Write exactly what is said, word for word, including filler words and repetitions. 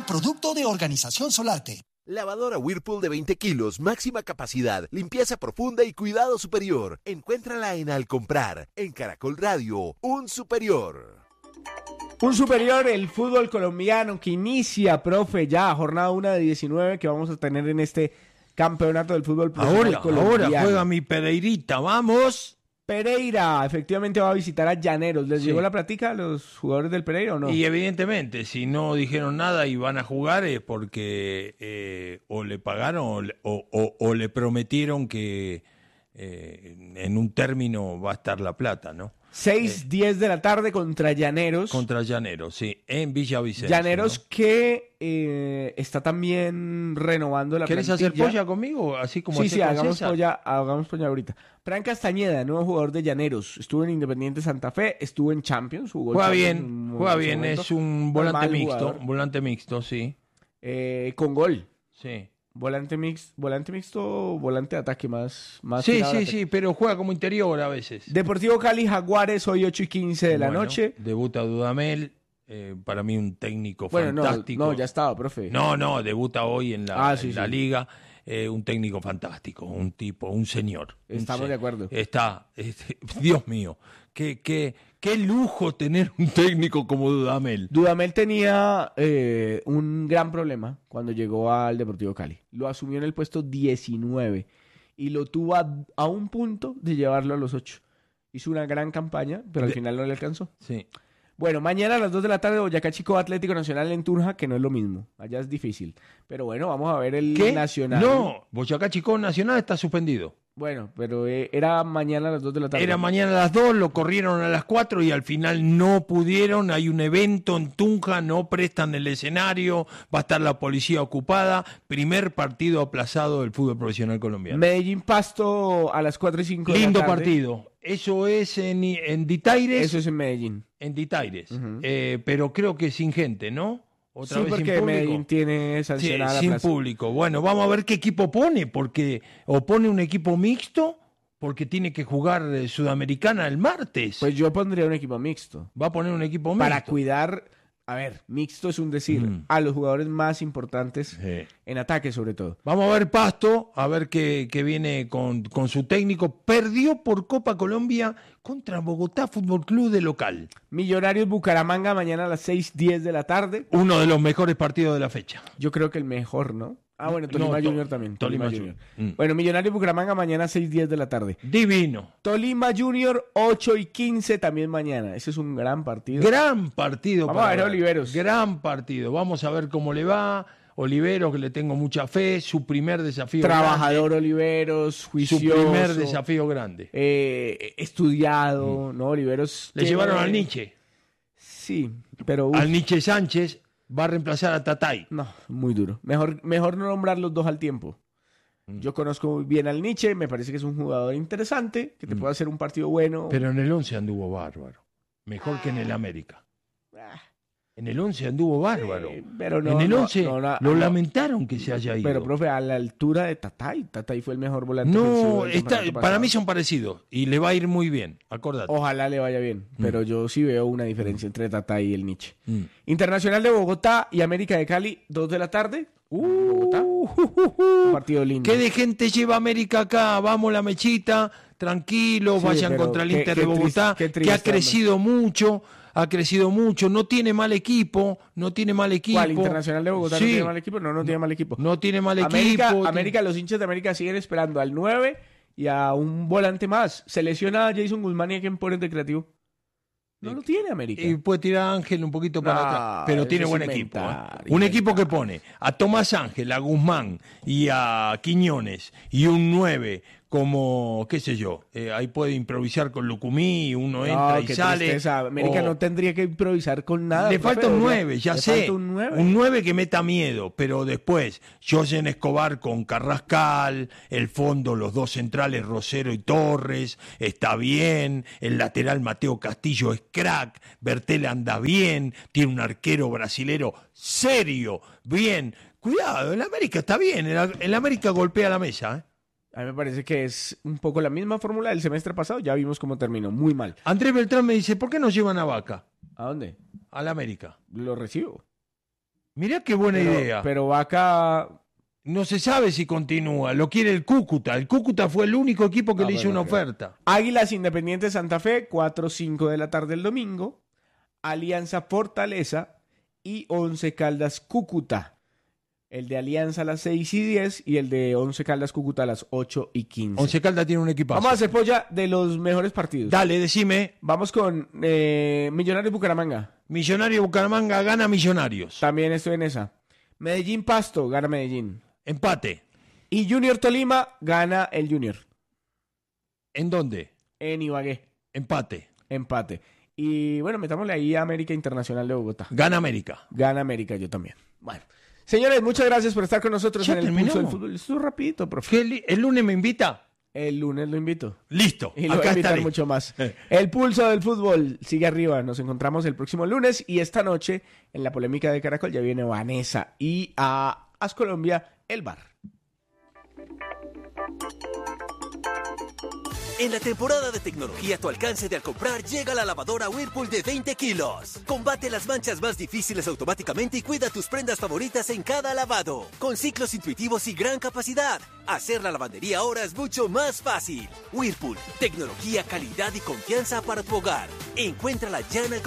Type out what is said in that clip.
producto de Organización Solarte. Lavadora Whirlpool de veinte kilos, máxima capacidad, limpieza profunda y cuidado superior. Encuéntrala en Al Comprar, en Caracol Radio, un superior. Un superior, el fútbol colombiano que inicia, profe, ya jornada una de diecinueve que vamos a tener en este campeonato del fútbol profesional ahora, colombiano. Ahora juega mi Pereirita, vamos. Pereira, efectivamente va a visitar a Llaneros. ¿Les Sí. llegó la plática a los jugadores del Pereira o no? Y evidentemente, si no dijeron nada y van a jugar es porque eh, o le pagaron o, le- o, o- o le prometieron que eh, en un término va a estar la plata, ¿no? seis diez de la tarde contra Llaneros. Contra Llaneros, sí, en Villavicencio. Llaneros ¿no? que eh, está también renovando la ¿Querés plantilla. hacer polla conmigo? Así como Sí, hacés sí, con hagamos César. polla, hagamos polla ahorita. Fran Castañeda, nuevo jugador de Llaneros. Estuvo en Independiente Santa Fe, estuvo en Champions. Jugó Juega Champions bien, en juega ese bien, momento. es un volante Normal mixto, jugador. volante mixto, sí, Eh, con gol. sí. Volante mix, volante mixto, volante de ataque más, más Sí, tirado al sí, ataque. sí, pero juega como interior a veces. Deportivo Cali Jaguares, hoy ocho y quince de la Bueno, noche. Debuta Dudamel, eh, para mí un técnico Bueno, no, fantástico. no, ya estaba, profe. No, no, debuta hoy en la, Ah, sí, en la sí. liga. Eh, un técnico fantástico, un tipo, un señor. un Estamos se- de acuerdo. Está, este, Dios mío, qué, qué, qué lujo tener un técnico como Dudamel. Dudamel tenía eh, un gran problema cuando llegó al Deportivo Cali. Lo asumió en el puesto diecinueve y lo tuvo a, a un punto de llevarlo a los ocho. Hizo una gran campaña, pero al De- final no le alcanzó. Sí. Bueno, mañana a las dos de la tarde, Boyacá Chico Atlético Nacional en Tunja, que no es lo mismo. Allá es difícil. Pero bueno, vamos a ver el ¿Qué? Nacional. No, Boyacá Chico Nacional está suspendido. Bueno, pero eh, era mañana a las dos de la tarde. Era mañana a las dos, lo corrieron a las cuatro y al final no pudieron. Hay un evento en Tunja, no prestan el escenario, va a estar la policía ocupada. Primer partido aplazado del fútbol profesional colombiano. Medellín Pasto a las cuatro y cinco de la Lindo tarde. partido. Eso es en, en Ditaires. Eso es en Medellín. En Ditaires. Ujú. Eh, pero creo que sin gente, ¿no? Otra Sí, vez sin porque público. Medellín tiene Sí, sancionada la sin plaza. público. Bueno, vamos a ver qué equipo pone, porque o pone un equipo mixto, porque tiene que jugar eh, Sudamericana el martes. Pues yo pondría un equipo mixto. Va a poner un equipo mixto. Para cuidar, a ver, mixto es un decir, Mm. a los jugadores más importantes Sí. en ataque sobre todo. Vamos a ver Pasto, a ver qué, qué viene con, con su técnico. Perdió por Copa Colombia contra Bogotá Fútbol Club de local. Millonarios Bucaramanga mañana a las seis diez de la tarde. Uno de los mejores partidos de la fecha. Yo creo que el mejor, ¿no? Ah, bueno, Tolima No, to- Junior también. Tolima Tolima, Junior. Junior. Mm. Bueno, Millonarios Bucaramanga mañana a seis diez de la tarde. Divino. Tolima Junior ocho y quince también mañana. Ese es un gran partido. Gran partido. Vamos para a ver a Oliveros. Gran partido. Vamos a ver cómo le va. Oliveros, que le tengo mucha fe. Su primer desafío Trabajador Oliveros, grande. juicioso. Su primer desafío grande. eh, estudiado, ¿no? Oliveros. Le tiene- llevaron al Nietzsche. Sí, pero uf, Al Nietzsche Sánchez va a reemplazar a Tatay. no, muy duro. Mejor, mejor no nombrar los dos al tiempo. Mm. Yo conozco muy bien al Nietzsche, me parece que es un jugador interesante, que te puede hacer un partido bueno. Pero en el once anduvo bárbaro. Mejor que en el América. Ah, En el once anduvo bárbaro. eh, pero no, en el no, once no, no, lo no. lamentaron que se haya ido. Pero, profe, a la altura de Tatay. Tatay fue el mejor volante. no, ofensivo del está, campeonato para pasado. mí son parecidos y le va a ir muy bien, acordate. Ojalá le vaya bien, Mm. pero yo sí veo una diferencia entre Tatay y el Nietzsche. Mm. Internacional de Bogotá y América de Cali, dos de la tarde. Bogotá. Uh, Un partido lindo. ¿Qué de gente lleva América acá? Vamos la mechita, tranquilos, Sí, vayan pero contra el qué- Inter qué de Bogotá, triste- qué que ha triste, crecido mucho, ha crecido mucho, no tiene mal equipo, no tiene mal equipo. ¿Cuál? Internacional de Bogotá Sí, no tiene mal equipo. No, no tiene mal equipo. no tiene mal América, equipo. América, los hinchas de América siguen esperando al nueve y a un volante más. Se lesiona a Jason Guzmán y a quien ponen de creativo. No lo tiene América. Y puede tirar a Ángel un poquito para No, atrás. Pero eso tiene es buen inventar, equipo. ¿eh? Un inventar. equipo que pone a Tomás Ángel, a Guzmán y a Quiñones y un nueve como, qué sé yo, eh, ahí puede improvisar con Lucumí, uno entra No, y qué sale. tristeza. América o- no tendría que improvisar con nada. Le profe, falta un debería- nueve, ya le sé. falta un nueve. Un nueve que meta miedo, pero después, Josen Escobar con Carrascal, el fondo, los dos centrales, Rosero y Torres, está bien. El lateral Mateo Castillo es crack. Bertel anda bien. Tiene un arquero brasilero serio, bien. Cuidado, el América está bien. El, el América golpea la mesa, ¿eh? A mí me parece que es un poco la misma fórmula del semestre pasado. Ya vimos cómo terminó. Muy mal. Andrés Beltrán me dice, ¿por qué no llevan a Vaca ¿A dónde? al América? Lo recibo. Mirá qué buena Pero, idea. pero Vaca... No se sabe si continúa, lo quiere el Cúcuta. El Cúcuta fue el único equipo que Ah, le hizo bueno, una ok. oferta. Águilas Independiente Santa Fe, cuatro o cinco de la tarde el domingo. Alianza Fortaleza y Once Caldas Cúcuta. El de Alianza a las seis y diez y el de Once Caldas Cúcuta a las ocho y quince. Once Caldas tiene un equipazo. Vamos a hacer polla de los mejores partidos. Dale, decime. Vamos con eh, Millonarios Bucaramanga. Millonario Bucaramanga gana Millonarios. También estoy en esa. Medellín Pasto, gana Medellín. Empate. Y Junior Tolima, gana el Junior. ¿En dónde? En Ibagué, Empate. empate. Y bueno, metámosle ahí a América Internacional de Bogotá. Gana América. Gana América, yo también. Bueno. Señores, muchas gracias por estar con nosotros ¿Ya en el terminó? Pulso del Fútbol. Estuvo rapidito, profe. ¿Qué li- ¿El lunes me invita? El lunes lo invito. Listo. Y lo voy a Acá invitar estaré. mucho más. El Pulso del Fútbol sigue arriba. Nos encontramos el próximo lunes. Y esta noche, en la polémica de Caracol, ya viene Vanessa. Y a As Colombia, el bar. En la temporada de tecnología a tu alcance de al comprar, llega la lavadora Whirlpool de veinte kilos. Combate las manchas más difíciles automáticamente y cuida tus prendas favoritas en cada lavado. Con ciclos intuitivos y gran capacidad, hacer la lavandería ahora es mucho más fácil. Whirlpool, tecnología, calidad y confianza para tu hogar. Encuéntrala ya en el